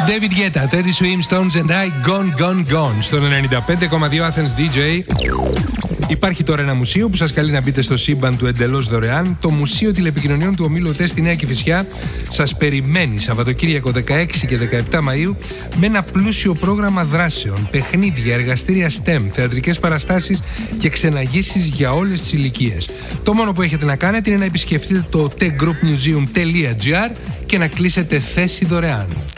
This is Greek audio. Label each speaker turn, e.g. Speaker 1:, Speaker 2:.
Speaker 1: David Guetta, Teddy Swimstones and I Gone Gone Gone στο 95,2 Athens DJ. Υπάρχει τώρα ένα μουσείο που σας καλεί να μπείτε στο σύμπαν του εντελώς δωρεάν. Το Μουσείο Τηλεπικοινωνιών του Ομίλου ΟΤΕ στη Νέα Κηφισιά σας περιμένει Σαββατοκύριακο 16 και 17 Μαΐου με ένα πλούσιο πρόγραμμα δράσεων, παιχνίδια, εργαστήρια STEM, θεατρικές παραστάσεις και ξεναγήσεις για όλες τις ηλικίες. Το μόνο που έχετε να κάνετε είναι να επισκεφτείτε το otegroupmuseum.gr και να κλείσετε θέση δωρεάν.